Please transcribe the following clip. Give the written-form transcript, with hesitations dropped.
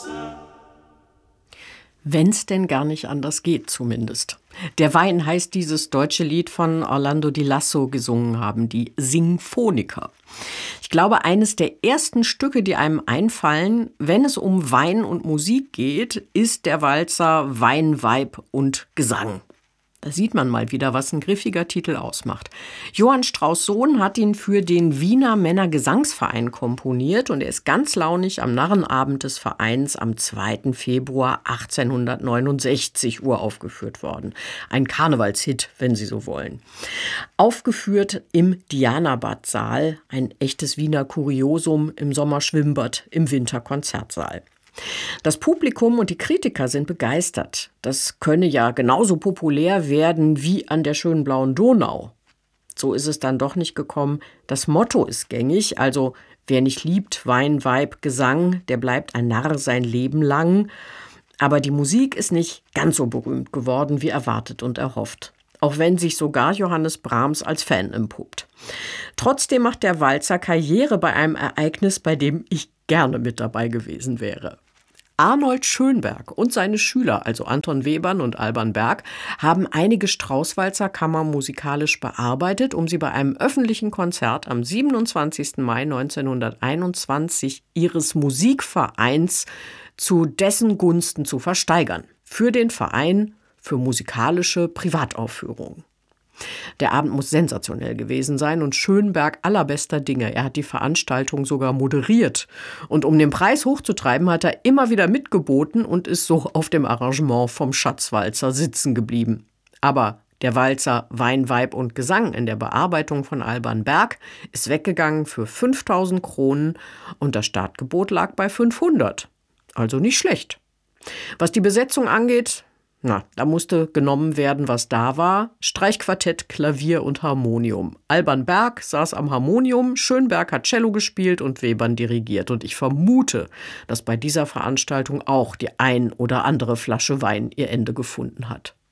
Wenn's denn gar nicht anders geht, zumindest. Der Wein heißt dieses deutsche Lied von Orlando Di Lasso gesungen haben, die Singphoniker. Ich glaube, eines der ersten Stücke, die einem einfallen, wenn es um Wein und Musik geht, ist der Walzer Wein, Weib und Gesang. Da sieht man mal wieder, was ein griffiger Titel ausmacht. Johann Strauss Sohn hat ihn für den Wiener Männergesangsverein komponiert und er ist ganz launig am Narrenabend des Vereins am 2. Februar 1869 uraufgeführt worden. Ein Karnevalshit, wenn Sie so wollen. Aufgeführt im Dianabad-Saal, ein echtes Wiener Kuriosum im Sommerschwimmbad, im Winterkonzertsaal. Das Publikum und die Kritiker sind begeistert. Das könne ja genauso populär werden wie an der schönen blauen Donau. So ist es dann doch nicht gekommen. Das Motto ist gängig, also wer nicht liebt Wein, Weib, Gesang, der bleibt ein Narr sein Leben lang. Aber die Musik ist nicht ganz so berühmt geworden wie erwartet und erhofft. Auch wenn sich sogar Johannes Brahms als Fan empuppt. Trotzdem macht der Walzer Karriere bei einem Ereignis, bei dem ich gerne mit dabei gewesen wäre. Arnold Schönberg und seine Schüler, also Anton Webern und Alban Berg, haben einige Straußwalzer kammermusikalisch bearbeitet, um sie bei einem öffentlichen Konzert am 27. Mai 1921 ihres Musikvereins zu dessen Gunsten zu versteigern. Für den Verein für musikalische Privataufführungen. Der Abend muss sensationell gewesen sein und Schönberg allerbester Dinge. Er hat die Veranstaltung sogar moderiert. Und um den Preis hochzutreiben, hat er immer wieder mitgeboten und ist so auf dem Arrangement vom Schatzwalzer sitzen geblieben. Aber der Walzer Wein, Weib und Gesang in der Bearbeitung von Alban Berg ist weggegangen für 5.000 Kronen und das Startgebot lag bei 500. Also nicht schlecht. Was die Besetzung angeht, da musste genommen werden, was da war. Streichquartett, Klavier und Harmonium. Alban Berg saß am Harmonium, Schönberg hat Cello gespielt und Webern dirigiert. Und ich vermute, dass bei dieser Veranstaltung auch die ein oder andere Flasche Wein ihr Ende gefunden hat.